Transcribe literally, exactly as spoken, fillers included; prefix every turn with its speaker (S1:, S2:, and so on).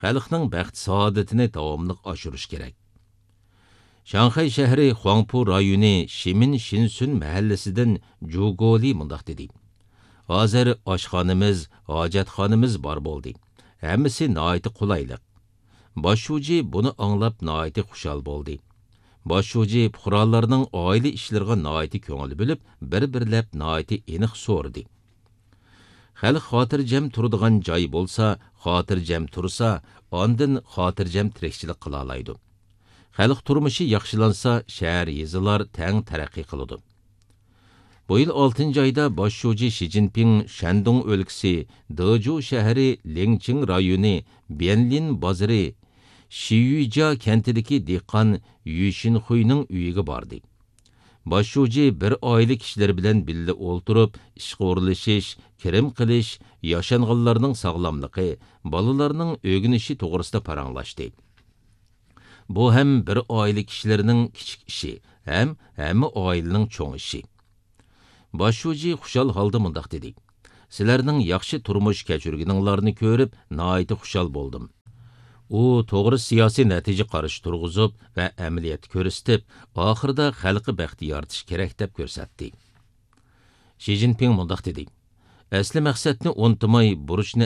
S1: xalqning baxt saodatini davomli oshirish kerak. Shanxay shahri Huangpu rayoni Shimin Shinsun mahallasidan Jugoli mundaq dedi. Hozir oshxonamiz, hojatxonamiz bor bo'ldi. Hammasi nihoyat qulaylik. Boshshuji buni anglab nihoyat xushal bo'ldi. Boshshuji fuqarolarning oila ishlariga nihoyat ko'ngil bilib, bir-birlab nihoyat aniq so'rdi. Xalq xotirjam turadigan joy bo'lsa, xotirjam tursa, ondan xotirjam tirikchilik qila oladi. Xalq turmushi yaxshilansa, shahar yezilar tang taraqqiy qiladi. Bu yil oltinchi oyda boshshuji Xi Jinping Shandong o'lkasi, Deju shahri Lingqing rayoni, Bianlin bozori, Shiyuja kentidagi dehqon Yushinxuyning uyiga bordi. Boshshuji bir oila kishilar bilan birga o'ltirib, ishga o'rlashish, kirim qilish, yashanganlarning sog'lomligi, bolalarning o'g'inishi to'g'risida paranglashdi. Bu ham bir oila kishilarining kichik ishi, ham hamma oilaning cho'ng ishi. Boshshuji xushal holda mundaq dedi. Sizlarning yaxshi turmush kechirganinglarni ko'rib, nihoyat xushal bo'ldim. U to'g'ri siyosiy natija qarash turg'izib va amaliyat ko'rsatib, oxirida xalqi baxti yaratish kerak deb ko'rsatdi. Xi Jinping mundaq dedi. Asli maqsadni unutmay, burchni